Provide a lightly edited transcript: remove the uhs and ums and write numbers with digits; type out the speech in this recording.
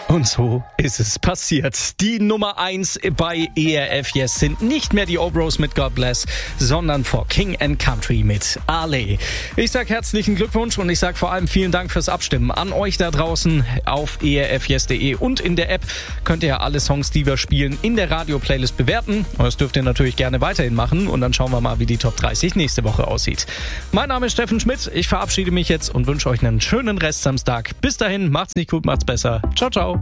Und so ist es passiert. Die Nummer 1 bei ERF Yes sind nicht mehr die Obros mit God Bless, sondern For King and Country mit Ale. Ich sag herzlichen Glückwunsch und ich sag vor allem vielen Dank fürs Abstimmen. An euch da draußen auf erfyes.de und in der App könnt ihr ja alle Songs, die wir spielen, in der Radio-Playlist bewerten. Und das dürft ihr natürlich gerne weiterhin machen und dann schauen wir mal, wie die Top 30 nächste Woche aussieht. Mein Name ist Steffen Schmidt. Ich verabschiede mich jetzt und wünsche euch einen schönen Rest Samstag. Bis dahin, macht's nicht gut, macht's besser. Ciao, ciao.